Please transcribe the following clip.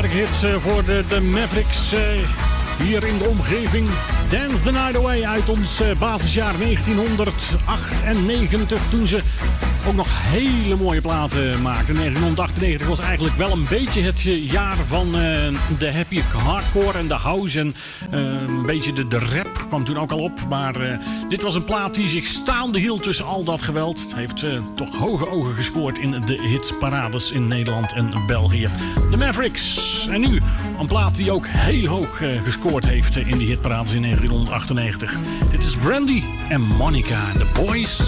heerlijke hit voor de Mavericks hier in de omgeving. Dance the Night Away uit ons basisjaar 1998, toen ze ook nog hele mooie platen maakten. 1998 was eigenlijk wel een beetje het jaar van de happy hardcore en de house. En een beetje de rap kwam toen ook al op. Maar dit was een plaat die zich staande hield tussen al dat geweld. Het heeft toch hoge ogen gescoord in de hitsparades in Nederland en België. De Mavericks. En nu een plaat die ook heel hoog gescoord heeft in die hitparades in 1998. Dit is Brandy en Monica, The Boys